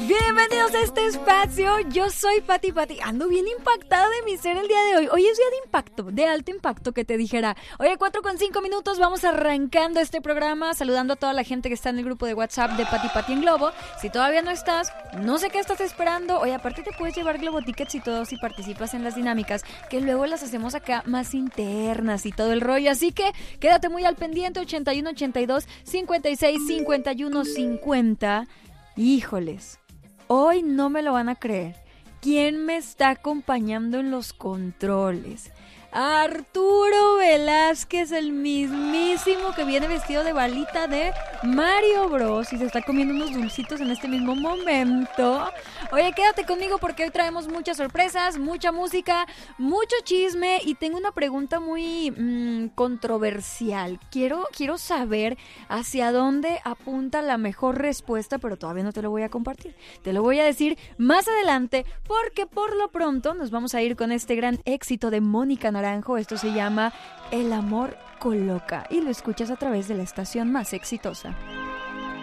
Bienvenidos a este espacio, yo soy Pati. Ando bien impactada de mi ser el día de hoy. Hoy es día de impacto, de alto impacto, que te dijera. Oye, 4:05, vamos arrancando este programa, saludando a toda la gente que está en el grupo de WhatsApp de Pati en Globo. Si todavía no estás, no sé qué estás esperando. Oye, aparte te puedes llevar Globo Tickets y todo si participas en las dinámicas, que luego las hacemos acá más internas y todo el rollo. Así que quédate muy al pendiente, 81 82 56 51 50. Híjoles, hoy no me lo van a creer. ¿Quién me está acompañando en los controles? Arturo Velázquez, el mismísimo que viene vestido de balita de Mario Bros. Y se está comiendo unos dulcitos en este mismo momento. Oye, quédate conmigo porque hoy traemos muchas sorpresas, mucha música, mucho chisme y tengo una pregunta muy controversial. Quiero saber hacia dónde apunta la mejor respuesta, pero todavía no te lo voy a compartir. Te lo voy a decir más adelante porque por lo pronto nos vamos a ir con este gran éxito de Mónica Naranjo. Esto se llama El amor coloca y lo escuchas a través de la estación más exitosa.